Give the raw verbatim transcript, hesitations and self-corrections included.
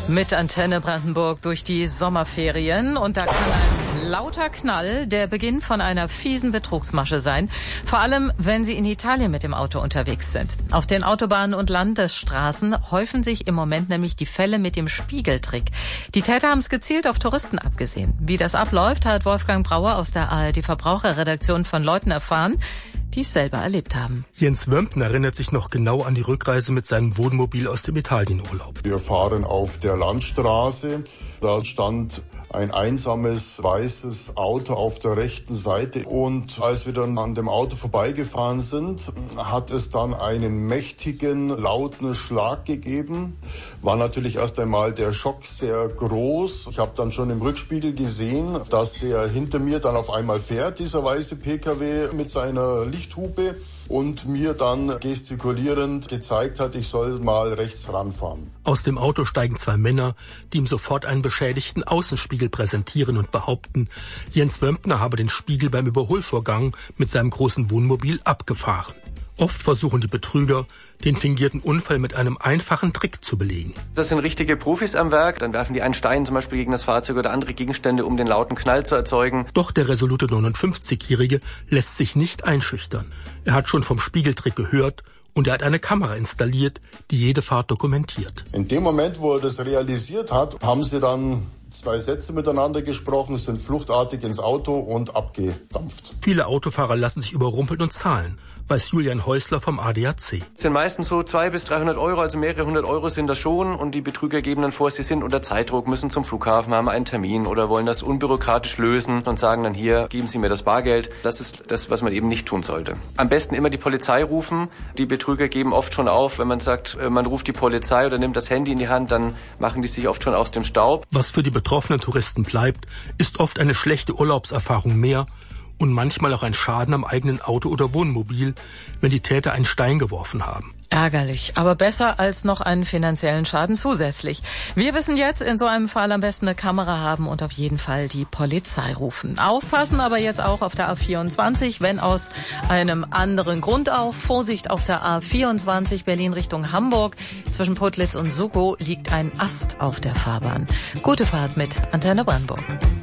Mit Antenne Brandenburg durch die Sommerferien. Und da kann ein lauter Knall der Beginn von einer fiesen Betrugsmasche sein. Vor allem, wenn Sie in Italien mit dem Auto unterwegs sind. Auf den Autobahnen und Landesstraßen häufen sich im Moment nämlich die Fälle mit dem Spiegeltrick. Die Täter haben es gezielt auf Touristen abgesehen. Wie das abläuft, hat Wolfgang Brauer aus der A R D-Verbraucherredaktion von Leuten erfahren, die es selber erlebt haben. Jens Wömpten erinnert sich noch genau an die Rückreise mit seinem Wohnmobil aus dem Italienurlaub. Wir fahren auf der Landstraße. Da stand ein einsames weißes Auto auf der rechten Seite. Und als wir dann an dem Auto vorbeigefahren sind, hat es dann einen mächtigen, lauten Schlag gegeben. War natürlich erst einmal der Schock sehr groß. Ich habe dann schon im Rückspiegel gesehen, dass der hinter mir dann auf einmal fährt, dieser weiße P K W mit seiner Lichthupe, und mir dann gestikulierend gezeigt hat, ich soll mal rechts ranfahren. Aus dem Auto steigen zwei Männer, die ihm sofort einen beschädigten Außenspiegel präsentieren und behaupten, Jens Wömptner habe den Spiegel beim Überholvorgang mit seinem großen Wohnmobil abgefahren. Oft versuchen die Betrüger, den fingierten Unfall mit einem einfachen Trick zu belegen. Das sind richtige Profis am Werk. Dann werfen die einen Stein zum Beispiel gegen das Fahrzeug oder andere Gegenstände, um den lauten Knall zu erzeugen. Doch der resolute neunundfünfzigjährige lässt sich nicht einschüchtern. Er hat schon vom Spiegeltrick gehört und er hat eine Kamera installiert, die jede Fahrt dokumentiert. In dem Moment, wo er das realisiert hat, haben sie dann zwei Sätze miteinander gesprochen, sind fluchtartig ins Auto und abgedampft. Viele Autofahrer lassen sich überrumpeln und zahlen, weiß Julian Häusler vom A D A C. Das sind meistens so zweihundert bis dreihundert Euro, also mehrere hundert Euro sind das schon. Und die Betrüger geben dann vor, sie sind unter Zeitdruck, müssen zum Flughafen, haben einen Termin oder wollen das unbürokratisch lösen und sagen dann, hier, geben Sie mir das Bargeld. Das ist das, was man eben nicht tun sollte. Am besten immer die Polizei rufen. Die Betrüger geben oft schon auf, wenn man sagt, man ruft die Polizei oder nimmt das Handy in die Hand, dann machen die sich oft schon aus dem Staub. Was für die betroffenen Touristen bleibt, ist oft eine schlechte Urlaubserfahrung mehr und manchmal auch ein Schaden am eigenen Auto oder Wohnmobil, wenn die Täter einen Stein geworfen haben. Ärgerlich, aber besser als noch einen finanziellen Schaden zusätzlich. Wir wissen jetzt, in so einem Fall am besten eine Kamera haben und auf jeden Fall die Polizei rufen. Aufpassen aber jetzt auch auf der A vierundzwanzig, wenn aus einem anderen Grund auch. Vorsicht auf der A vierundzwanzig Berlin Richtung Hamburg. Zwischen Putlitz und Sukow liegt ein Ast auf der Fahrbahn. Gute Fahrt mit Antenne Brandenburg.